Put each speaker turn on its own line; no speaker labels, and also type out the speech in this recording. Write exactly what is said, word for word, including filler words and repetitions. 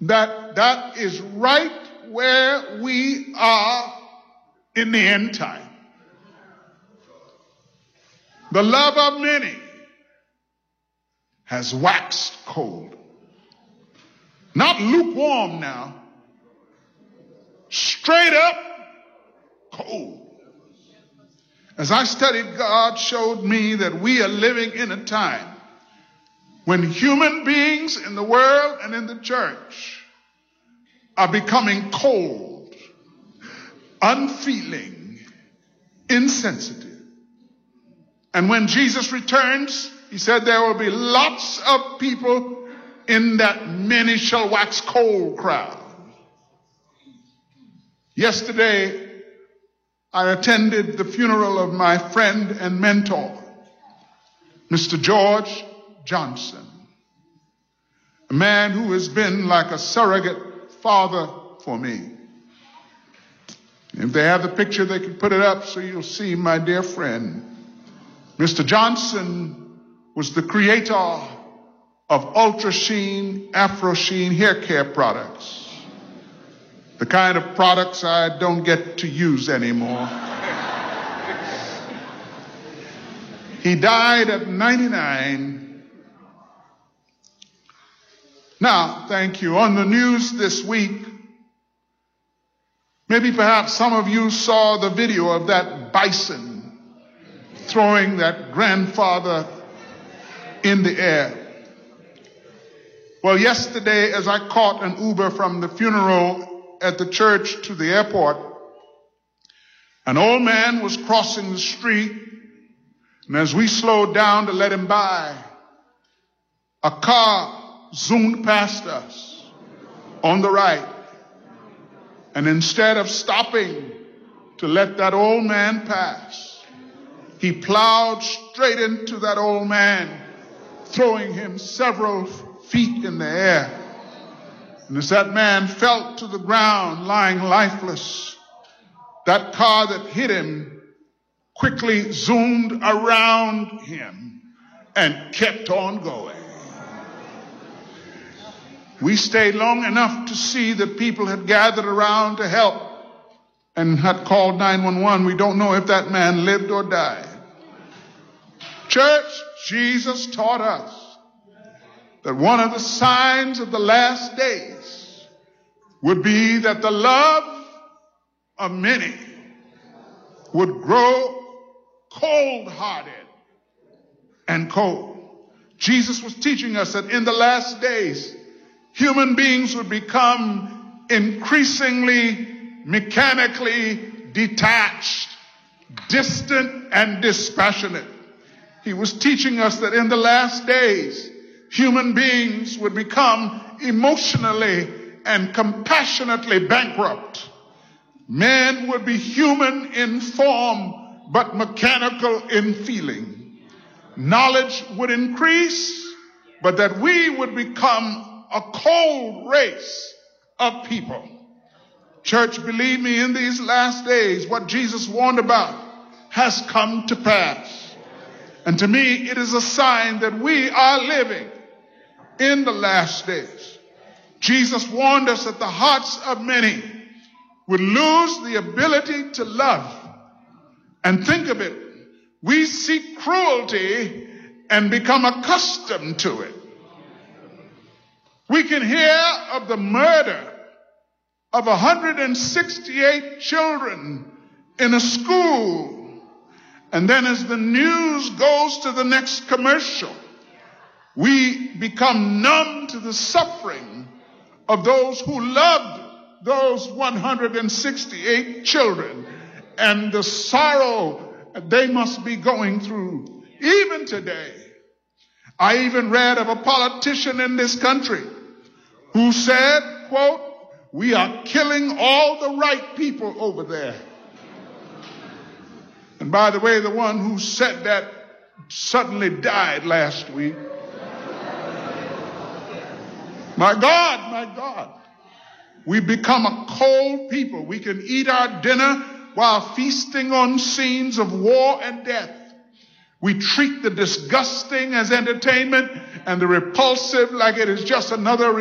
that that is right where we are in the end time. The love of many has waxed cold. Not lukewarm now. Straight up cold. As I studied, God showed me that we are living in a time when human beings in the world and in the church are becoming cold, unfeeling, insensitive. And when Jesus returns, he said there will be lots of people in that many shall wax cold crowd. Yesterday, I attended the funeral of my friend and mentor, Mister George Johnson, a man who has been like a surrogate father for me. If they have the picture, they can put it up so you'll see my dear friend. Mister Johnson was the creator of Ultra Sheen, Afro Sheen hair care products. The kind of products I don't get to use anymore. He died at ninety-nine. Now, thank you. On the news this week, maybe perhaps some of you saw the video of that bison throwing that grandfather in the air. Well, yesterday, as I caught an Uber from the funeral at the church to the airport, an old man was crossing the street, and as we slowed down to let him by, a car zoomed past us on the right. And instead of stopping to let that old man pass, he plowed straight into that old man, throwing him several feet in the air. And as that man fell to the ground, lying lifeless, that car that hit him quickly zoomed around him and kept on going. We stayed long enough to see that people had gathered around to help and had called nine one one. We don't know if that man lived or died. Church, Jesus taught us that one of the signs of the last days would be that the love of many would grow cold-hearted and cold. Jesus was teaching us that in the last days, human beings would become increasingly mechanically detached, distant, and dispassionate. He was teaching us that in the last days, human beings would become emotionally and compassionately bankrupt. Men would be human in form, but mechanical in feeling. Knowledge would increase, but that we would become a cold race of people. Church, believe me, in these last days, what Jesus warned about has come to pass. And to me, it is a sign that we are living in the last days. Jesus warned us that the hearts of many would lose the ability to love. And think of it, we seek cruelty and become accustomed to it. We can hear of the murder of one hundred sixty-eight children in a school. And then as the news goes to the next commercial, we become numb to the suffering of those who loved those one hundred sixty-eight children and the sorrow they must be going through even today. I even read of a politician in this country who said, quote, "We are killing all the right people over there." And by the way, the one who said that suddenly died last week. My God, my God. We become a cold people. We can eat our dinner while feasting on scenes of war and death. We treat the disgusting as entertainment and the repulsive like it is just another